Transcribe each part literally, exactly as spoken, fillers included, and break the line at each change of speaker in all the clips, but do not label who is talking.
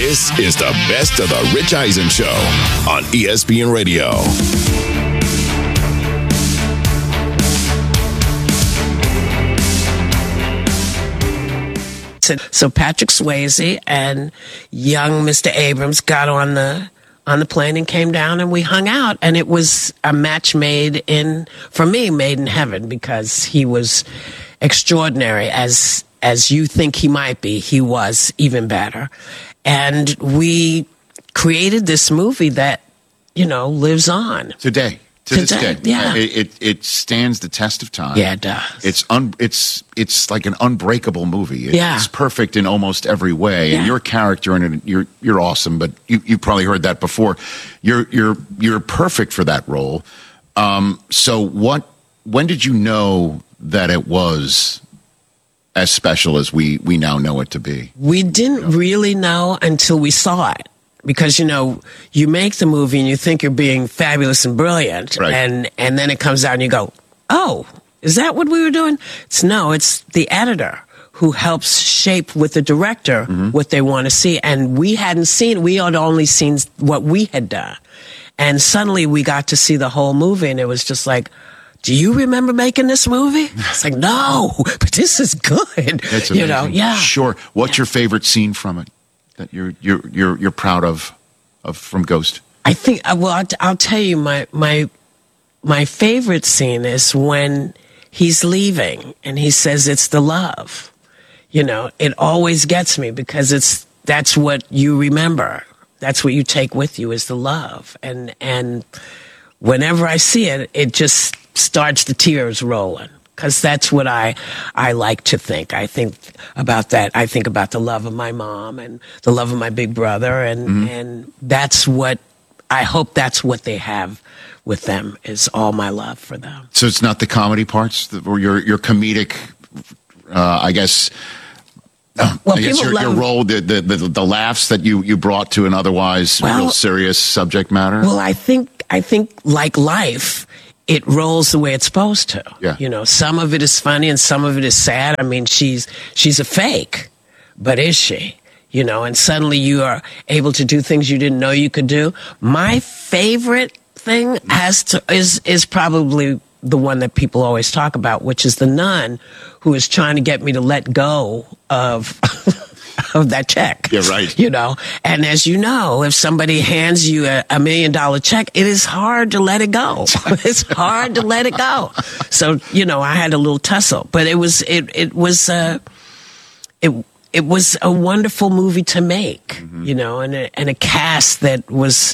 This is the best of the Rich Eisen Show on E S P N Radio.
So Patrick Swayze and young Mister Abrams got on the on the plane and came down, and we hung out, and it was a match made in, for me, made in heaven, because he was extraordinary as as you think he might be. He was even better. And we created this movie that, you know, lives on.
Today. To
Today,
this day.
yeah.
It, it it stands the test of time.
Yeah, it does.
It's un, it's it's like an unbreakable movie. It's
Yeah.
perfect in almost every way.
Yeah.
And your character in it, you're you're awesome, but you you've probably heard that before. You're you're you're perfect for that role. Um, so what when did you know that it was as special as we we now know it to be?
We didn't really know until we saw it. Because, you know, you make the movie and you think you're being fabulous and brilliant.
Right.
And, and then it comes out and you go, oh, is that what we were doing? It's no, it's the editor who helps shape with the director mm-hmm. what they want to see. And we hadn't seen, we had only seen what we had done. And suddenly we got to see the whole movie, and it was just like, do you remember making this movie? It's like, no, but this is good.
It's
you
amazing.
know, yeah.
Sure. What's
yeah.
your favorite scene from it that you're you're you're you're proud of of from Ghost?
I think, well, I'll, I'll tell you, my my my favorite scene is when he's leaving and he says it's the love. You know, it always gets me, because it's that's what you remember. That's what you take with you, is the love. And and whenever I see it, it just starts the tears rolling. Because that's what I I like to think. I think about that. I think about the love of my mom and the love of my big brother, and mm-hmm. and that's what I hope that's what they have with them, is all my love for them.
So it's not the comedy parts, or your your comedic, uh, I guess. Uh,
well,
I guess your, your role, the, the the the laughs that you you brought to an otherwise
well,
real serious subject matter.
Well, I think I think like life, it rolls the way it's supposed to.
Yeah.
You know, some of it is funny and some of it is sad. I mean, she's she's a fake, but is she? You know, and suddenly you are able to do things you didn't know you could do. My favorite thing has to is is probably the one that people always talk about, which is the nun who is trying to get me to let go of of that check.
Yeah, right.
You know, and as you know, if somebody hands you a, a million dollar check, it is hard to let it go. It's hard to let it go. So, you know, I had a little tussle, but it was, it, it was, uh, it, it was a wonderful movie to make, mm-hmm. you know, and a, and a cast that was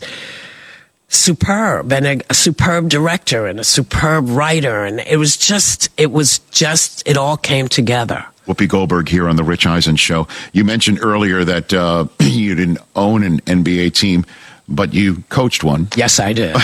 superb, and a, a superb director and a superb writer. And it was just, it was just, it all came together.
Whoopi Goldberg here on the Rich Eisen Show. You mentioned earlier that uh, you didn't own an N B A team, but you coached one.
Yes, I did.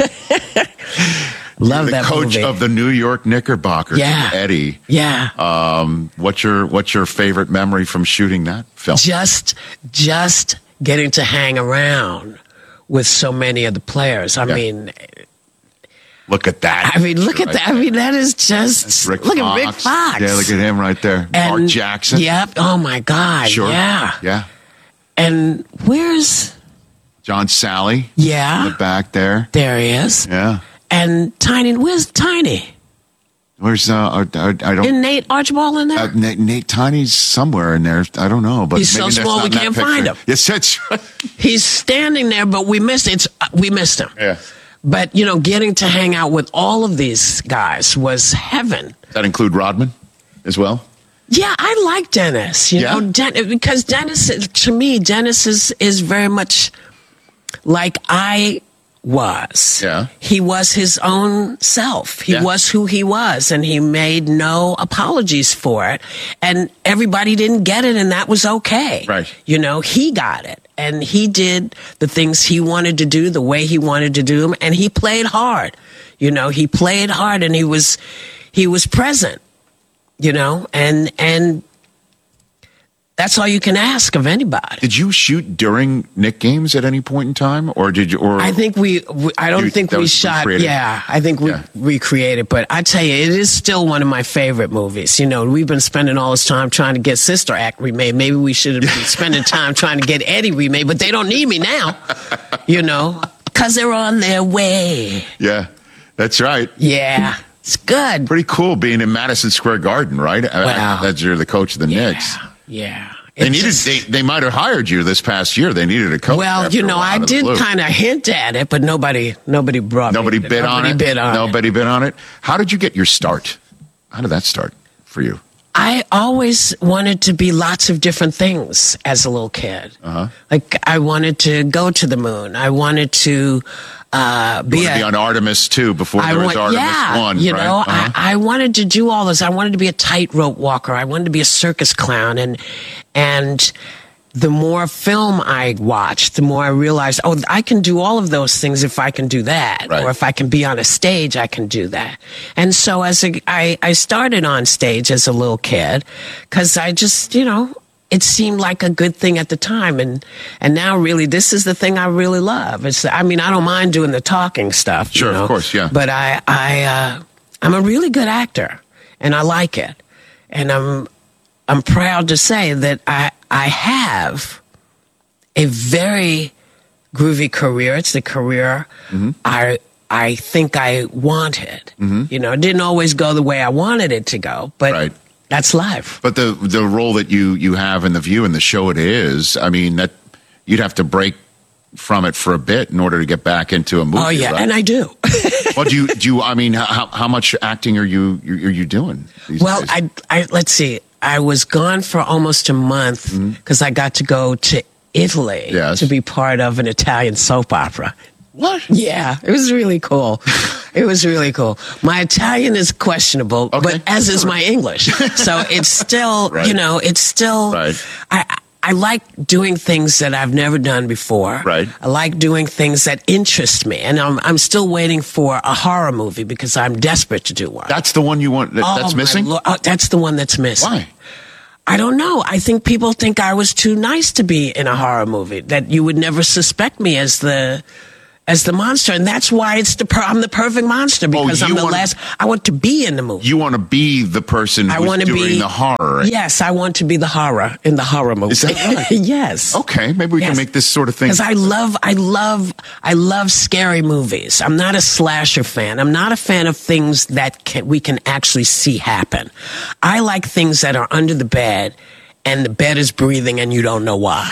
Love
the
that
coach
movie.
of the New York Knickerbockers,
yeah.
Eddie.
Yeah.
Um, what's your what's your favorite memory from shooting that film?
Just just getting to hang around with so many of the players. I
yeah.
mean,
look at that.
I mean, look
right
at that.
there.
I mean, that is just
Rick
look
Fox.
at Rick Fox.
Yeah, look at him right there.
And,
Mark Jackson.
Yep. Oh my God.
Sure.
Yeah.
Yeah.
And where's
John Sally?
Yeah.
In the back there.
There he is.
Yeah.
And Tiny, where's Tiny?
Where's uh? I, I, I don't.
Isn't Nate Archibald in there?
Uh, Nate, Nate Tiny's somewhere in there. I don't know, but
he's
maybe
so
that's
small
not
we
in that
can't
picture.
find him.
Yes, that's right.
He's standing there, but we missed it's we missed him.
Yeah.
But you know, getting to hang out with all of these guys was heaven.
Does that include Rodman as well?
Yeah, I like Dennis. You
Yeah?
know, Den- because Dennis, is- to me, Dennis is is very much like I was.
Yeah.
He was his own self. He
Yeah.
was who he was, and he made no apologies for it. And everybody didn't get it, and that was okay.
Right.
You know, he got it, and he did the things he wanted to do the way he wanted to do them, and he played hard. You know, he played hard, and he was he was present. You know, and and That's all you can ask of anybody.
Did you shoot during Knick games at any point in time, or did you? Or
I think we. we I don't
You-
think
that
we
was
shot.
recreated?
Yeah, I think we
Yeah.
recreated. But I tell you, it is still one of my favorite movies. You know, we've been spending all this time trying to get Sister Act remade. Maybe we should have been spending time trying to get Eddie remade. But they don't need me now. You know, because they're on their way.
yeah, that's right.
Yeah, it's good.
Pretty cool being in Madison Square Garden, right?
Wow.
That you're the coach of the Knicks.
Yeah, yeah.
They
It
needed.
just-
They, they might have hired you this past year. They needed a coach.
Well,
after
you
a
know,
while
I
out of the
did
blue.
kind of hint at it, but nobody, nobody brought
Nobody
me.
bid on
nobody
it.
Bid on it.
Nobody bid on it. How did you get your start? How did that start for you?
I always wanted to be lots of different things as a little kid. Uh-huh. Like I wanted to go to the moon. I wanted to uh, be,
You wanted to
a,
be on Artemis two before
I
there was
want-
Artemis
yeah,
one.
you
right?
know,
Uh-huh.
I, I wanted to do all this. I wanted to be a tightrope walker. I wanted to be a circus clown, and and the more film I watched, the more I realized, oh, I can do all of those things if I can do that,
Right.
or if I can be on a stage, I can do that. And so as a, I, I started on stage as a little kid because I just, you know, it seemed like a good thing at the time, and and now really this is the thing I really love. It's I mean I don't mind doing the talking stuff.
Sure,
you
of
know,
course, yeah.
But I I uh, I'm a really good actor, and I like it, and I'm I'm proud to say that I I have a very groovy career. It's the career
Mm-hmm.
I I think I wanted. You know, it didn't always go the way I wanted it to go, but
Right.
that's life.
But the the role that you you have in The View and the show it is, I mean, that you'd have to break from it for a bit in order to get back into a movie.
Oh yeah,
right?
and I do.
Well, do you do you? I mean, how how much acting are you are you doing? These
Well,
days?
I, I let's see. I was gone for almost a month because I got to go to Italy
Mm-hmm. Yes.
to be part of an Italian soap opera.
What?
Yeah, it was really cool. It was really cool. My Italian is questionable,
Okay.
but as is my English. So it's still,
Right.
you know, it's still.
Right.
I I like doing things that I've never done before.
Right.
I like doing things that interest me, and I'm I'm still waiting for a horror movie because I'm desperate to do one.
That's the one you want. That,
Oh,
that's
my
missing.
Lord. Oh, that's the one that's missing.
Why?
I don't know. I think people think I was too nice to be in a horror movie. That you would never suspect me as the as the monster, and that's why it's the per- I'm the perfect monster because
Oh, you
I'm the
wanna-
last. I want to be in the movie.
You want to be the person
I
who's
want to
doing
be
the horror.
Yes, I want to be the horror in the horror movie.
Is that right?
Yes.
Okay, maybe we
Yes.
can make this sort of thing.
Because I love, I love, I love scary movies. I'm not a slasher fan. I'm not a fan of things that can, we can actually see happen. I like things that are under the bed, and the bed is breathing, and you don't know why,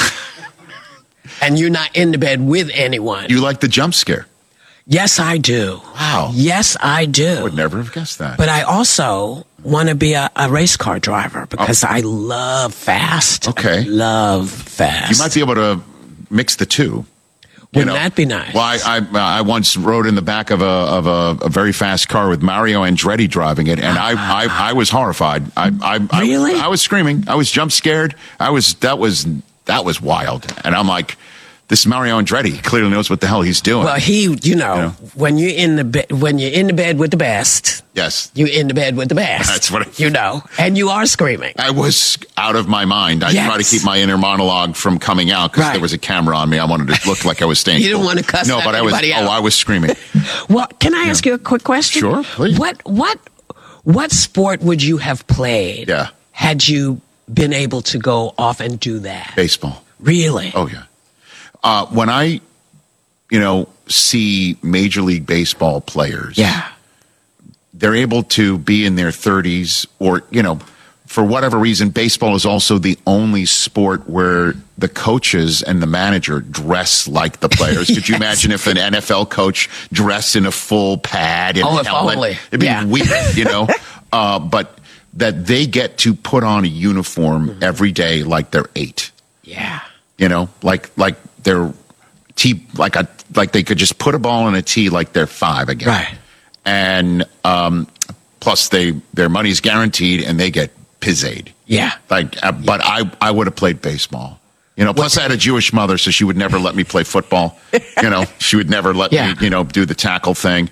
and you're not in the bed with anyone.
You like the jump scare.
Yes, I do.
Wow.
Yes, I do.
Would never have guessed that.
But I also want to be a, a race car driver because I love fast.
Oh. Okay.
I love fast.
you might be able to mix the two. You
Wouldn't that be nice?
Well, I, I I once rode in the back of a of a, a very fast car with Mario Andretti driving it, and I I, I was horrified. I I,
Really?
I I was screaming. I was jump scared. I was that was that was wild. And I'm like, this Mario Andretti he clearly knows what the hell he's doing.
Well, he, you know,
Yeah.
when you're in the be- when you're in the bed with the best,
yes,
you're in the bed with the best.
That's what I-
you know, and you are screaming.
I was out of my mind. I
Yes.
tried to keep my inner monologue from coming out because
Right.
there was a camera on me. I wanted to look like I was staying.
You didn't
cool.
want to cuss
No,
out
but I was.
anybody out.
Oh, I was screaming.
Well, can I ask you a quick question?
Sure, please.
What what what sport would you have played?
Yeah.
Had you been able to go off and do that?
Baseball.
Really?
Oh yeah. Uh, when I, you know, see Major League Baseball players,
Yeah.
they're able to be in their thirties, or you know, for whatever reason, baseball is also the only sport where the coaches and the manager dress like the players. Could you
Yes.
imagine if an N F L coach dressed in a full pad and
Oh, if
helmet?
only.
It'd be
Yeah.
weird, you know. uh, but that they get to put on a uniform
Mm-hmm.
every day like they're eight.
Yeah.
You know, like like they're tee like a like they could just put a ball in a tee like they're five again.
Right.
And um, plus they their money's guaranteed and they get pizzade.
Yeah.
Like, uh, but I I would have played baseball. You know, plus I had a Jewish mother, so she would never let me play football. You know, she would never let
Yeah.
me, you know, do the tackle thing.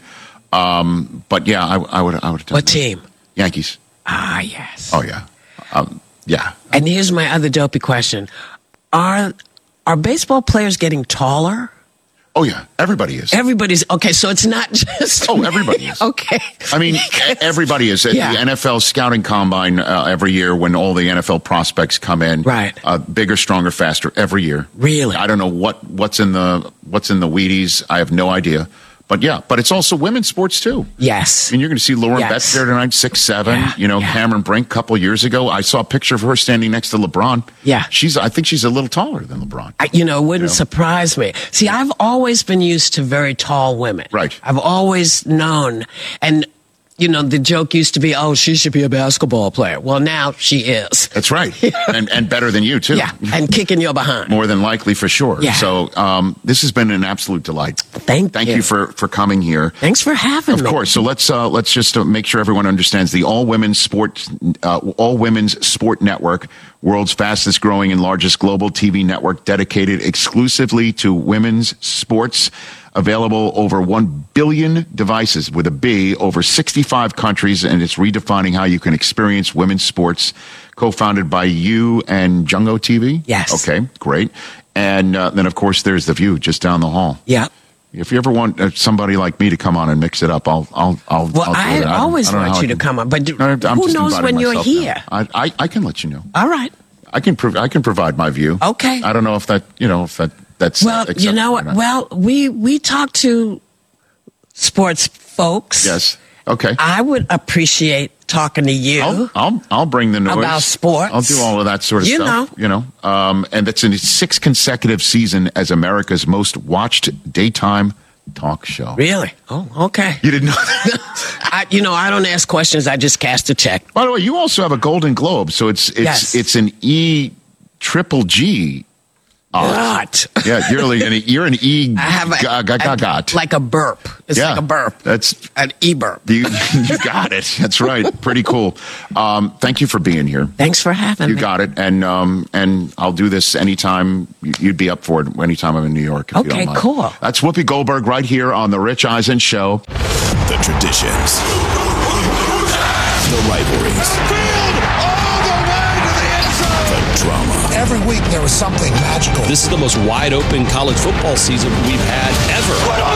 Um, but yeah, I, I would I would have done
What
that.
team?
Yankees.
Ah, yes.
Oh yeah. Um, Yeah.
And here's my other dopey question. Are are baseball players getting taller?
Oh, yeah. Everybody is.
Everybody's okay, so it's not just
Oh, everybody is.
Okay.
I mean, everybody is. At
Yeah.
the N F L scouting combine uh, every year when all the N F L prospects come in.
Right.
Uh, bigger, stronger, faster every year.
Really?
I don't know what, what's in the what's in the Wheaties. I have no idea. But yeah, but it's also women's sports too.
Yes.
I mean, you're going to see Lauren
Yes.
Betts there tonight, six seven.
Yeah,
You know,
yeah.
Cameron Brink a couple years ago. I saw a picture of her standing next to LeBron.
Yeah.
She's. I think she's a little taller than LeBron.
I, you know, it wouldn't
You know?
surprise me. See, I've always been used to very tall women.
Right.
I've always known. And, you know, the joke used to be, oh, she should be a basketball player. Well, now she is.
That's right, and and better than you too.
Yeah. And kicking your behind.
More than likely, for sure.
Yeah.
So um, this has been an absolute delight.
Thank,
Thank
you.
you for for coming here.
Thanks for having
Of
me.
course. So let's uh, let's just uh, make sure everyone understands the all women's sport uh, all women's sport network, world's fastest growing and largest global T V network dedicated exclusively to women's sports. Available over one billion devices with a B, over sixty-five countries, and it's redefining how you can experience women's sports. Co-founded by you and Jungo T V?
Yes.
Okay, great. And uh, then, of course, there's The View just down the hall.
Yeah.
If you ever want uh, somebody like me to come on and mix it up, I'll, I'll, I'll.
Well,
I'll do
I
it. I
always
I don't know
want
how
you
I
to
can-
come on, but do,
No, I'm
who
just
knows
inviting
when you're
myself
here?
now. I, I, I can let you know.
All right.
I can, prov- I can provide my view.
Okay.
I don't know if that, you know, if that, that's.
Well, you
acceptable
know
or
what?
not.
Well, we we talk to sports folks.
Yes. Okay.
I would appreciate talking to you.
I'll, I'll I'll bring the noise
About sports.
I'll do all of that sort of
You
stuff. You know, um, and that's in its sixth consecutive season as America's most watched daytime talk show.
Really? Oh, okay.
You didn't know that?
I, you know, I don't ask questions. I just cast a check.
By the way, you also have a Golden Globe, so it's it's
Yes.
it's an E triple G.
What?
Yeah, you're like an you're an E.
I have a,
ga- ga- ga-
a-
got.
like a burp. It's
Yeah,
like a burp.
That's
An e-burp.
you. You got it. That's right. Pretty cool. Um, thank you for being here.
Thanks for having
You
me.
got it, and um, and I'll do this anytime you'd be up for it. Anytime I'm in New York. If you
Okay,
don't mind.
cool.
That's Whoopi Goldberg right here on the Rich Eisen Show.
The traditions, the rivalries, the drama.
Every week there was something magical.
This is the most wide open college football season we've had ever.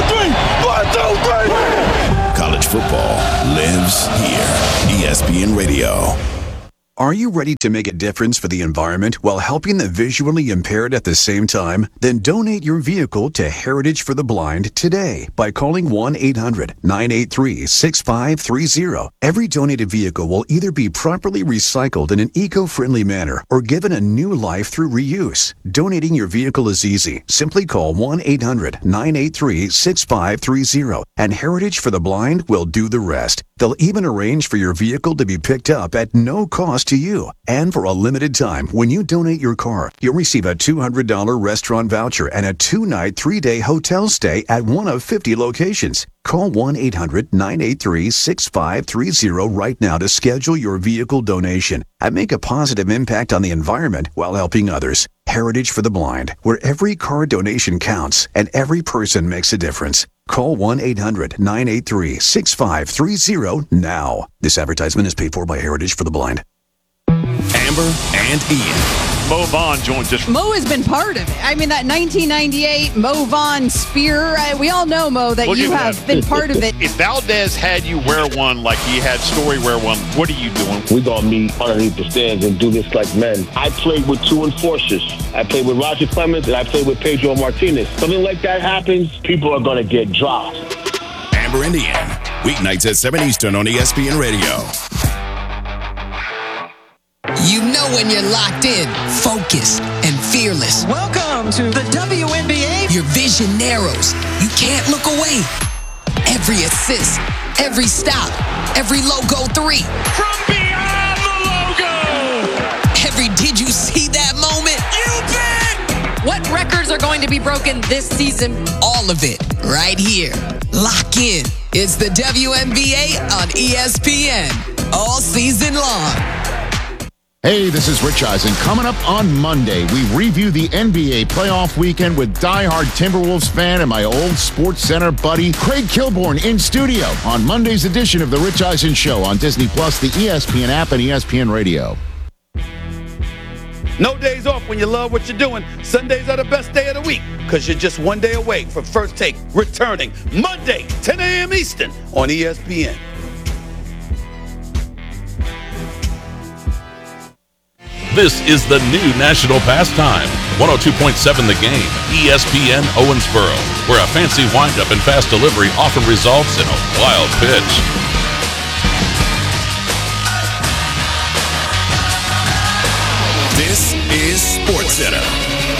College football lives here. E S P N Radio.
Are you ready to make a difference for the environment while helping the visually impaired at the same time? Then donate your vehicle to Heritage for the Blind today by calling one eight hundred nine eight three six five three zero. Every donated vehicle will either be properly recycled in an eco-friendly manner or given a new life through reuse. Donating your vehicle is easy. Simply call one eight hundred nine eight three six five three zero and Heritage for the Blind will do the rest. They'll even arrange for your vehicle to be picked up at no cost to you. And for a limited time, when you donate your car, you'll receive a two hundred dollars restaurant voucher and a two-night, three-day hotel stay at one of fifty locations. Call one eight hundred nine eight three six five three zero right now to schedule your vehicle donation and make a positive impact on the environment while helping others. Heritage for the Blind, where every car donation counts and every person makes a difference. Call one eight hundred nine eight three six five three zero now. This advertisement is paid for by Heritage for the Blind.
Amber and Ian.
Mo Vaughn joins us.
Mo has been part of it. I mean, that nineteen ninety-eight Mo Vaughn spear, I, we all know, Mo, that
Look
you
at
have
that.
been part of it.
If Valdez had you wear one like he had Story wear one, what are you doing?
We're going to meet underneath the stands and do this like men. I played with two enforcers. I played with Roger Clemens and I played with Pedro Martinez. Something like that happens, people are going to get dropped.
Amber and Ian. Weeknights at seven Eastern on E S P N Radio.
You know when you're locked in, focused, and fearless.
Welcome to the W N B A.
Your vision narrows. You can't look away. Every assist, every stop, every logo three.
From beyond the logo!
Every did you see that moment?
You bet!
What records are going to be broken this season?
All of it, right here. Lock in. It's the W N B A on E S P N. All season long.
Hey, this is Rich Eisen. Coming up on Monday, we review the N B A playoff weekend with diehard Timberwolves fan and my old Sports Center buddy, Craig Kilborn, in studio on Monday's edition of The Rich Eisen Show on Disney Plus, the E S P N app, and E S P N Radio.
No days off when you love what you're doing. Sundays are the best day of the week because you're just one day away from First Take returning Monday, ten a.m. Eastern on E S P N.
This is the new national pastime. one oh two point seven The Game, E S P N Owensboro, where a fancy windup and fast delivery often results in a wild pitch.
This is SportsCenter.